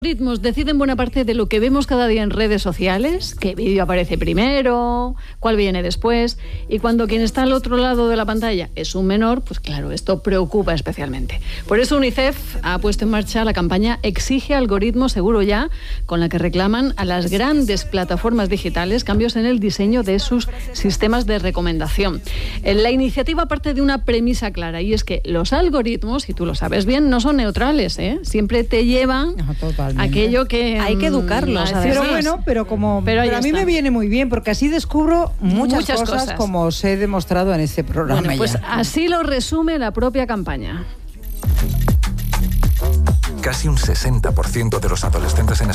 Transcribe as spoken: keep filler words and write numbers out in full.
Algoritmos deciden buena parte de lo que vemos cada día en redes sociales, qué vídeo aparece primero, cuál viene después, y cuando quien está al otro lado de la pantalla es un menor, pues claro, esto preocupa especialmente. Por eso UNICEF ha puesto en marcha la campaña Exige algoritmo seguro ya, con la que reclaman a las grandes plataformas digitales cambios en el diseño de sus sistemas de recomendación. La iniciativa parte de una premisa clara, y es que los algoritmos, y tú lo sabes bien, no son neutrales, ¿eh? Siempre te llevan no, totalmente. Aquello que... Hay que educarlos. Pero bueno, pero como pero pero a mí está. me viene muy bien, porque así descubro muchas, Muchas cosas, cosas, como os he demostrado en este programa. Bueno, pues ya. así lo resume la propia campaña. Casi un sesenta por ciento de los adolescentes en